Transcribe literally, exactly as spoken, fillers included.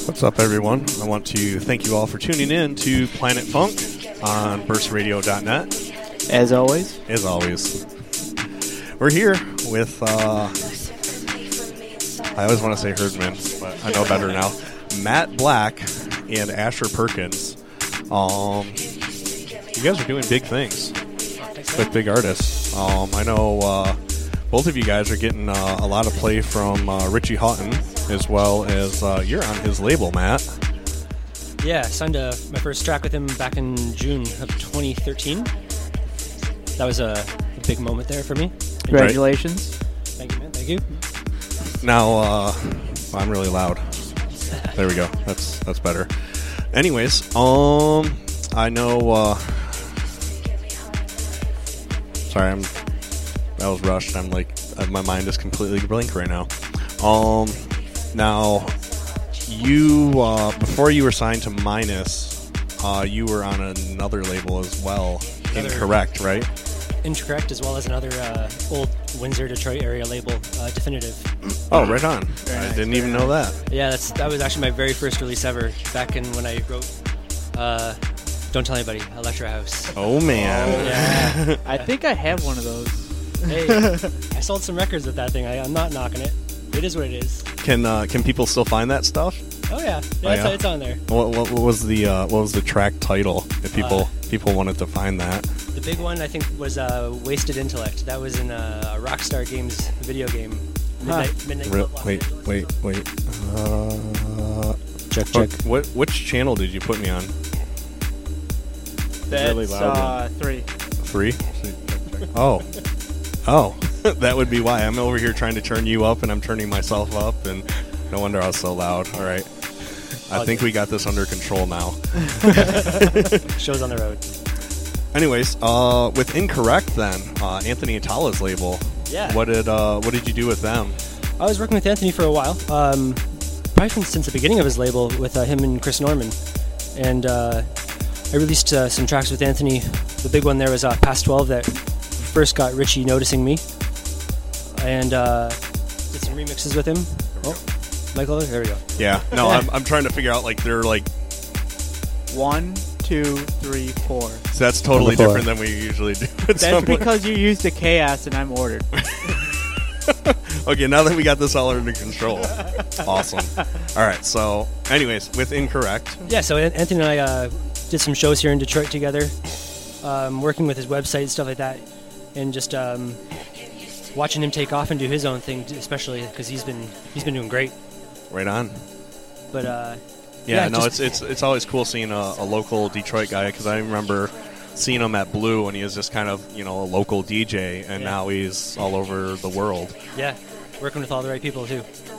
What's up, everyone? I want to thank you all for tuning in to Planet Funk on burst radio dot net. As always. As always. We're here with, uh, I always want to say Herdman, but I know better now. Matt Black and Asher Perkins. Um, you guys are doing big things with big artists. Um, I know uh, both of you guys are getting uh, a lot of play from uh, Richie Houghton, as well as uh, you're on his label, Matt. Yeah, I signed a, my first track with him back in June of twenty thirteen. That was a, a big moment there for me. Congratulations. Right. Thank you, man. Thank you. Now, uh, I'm really loud. There we go. That's that's better. Anyways, um, I know. Uh, sorry, I'm. That was rushed. I'm like, my mind is completely blank right now. Um, now, you uh, before you were signed to Minus, uh, you were on another label as well. Another Incorrect, right? Incorrect, as well as another uh, old Windsor, Detroit area label, uh, Definitive. Oh, right on. Very I nice, didn't even know that. Yeah, that's that was actually my very first release ever. Back in when I wrote uh, "Don't Tell Anybody," Electro House. Oh man. Yeah. I think I have one of those. Hey, I sold some records with that thing. I, I'm not knocking it. It is what it is. Can uh, can people still find that stuff? Oh yeah, yeah, Oh, it's, yeah? it's on there. What, what, what was the uh, what was the track title? If people Uh, people wanted to find that. The big one I think was uh, "Wasted Intellect." That was in uh, a Rockstar Games video game. Midnight, Huh. Midnight Re- Club Los wait, Angeles. wait, wait. Uh, Check, what, what which channel did you put me on? That's Really loud uh, three. Three. Oh, oh, that would be why I'm over here trying to turn you up, and I'm turning myself up, and no wonder I was so loud. All right, I think we got this under control now. Shows on the road. Anyways, uh, with Incorrect, then uh, Anthony Atala's label. Yeah. What did uh, what did you do with them? I was working with Anthony for a while, um, probably from, since the beginning of his label with uh, him and Chris Norman. And uh, I released uh, some tracks with Anthony. The big one there was uh, Past twelve that first got Richie noticing me. And uh, did some remixes with him. Oh, Michael, there we go. Yeah. No, I'm I'm trying to figure out like they're like. One, two, three, four. So that's totally Four. different than we usually do. That's because you used a chaos and I'm ordered. Okay, now that we got this all under control. Awesome. All right, so anyways, with Incorrect. Yeah, so An- Anthony and I uh, did some shows here in Detroit together, um, working with his website and stuff like that, and just um, watching him take off and do his own thing, especially because he's been he's been doing great. Right on. But uh, Yeah, Yeah, no, just- it's it's it's always cool seeing a, a local Detroit guy, because I remember seeing him at Blue when he was just kind of, you know, a local D J, and Yeah. now he's all over the world. yeah, working with all the right people too.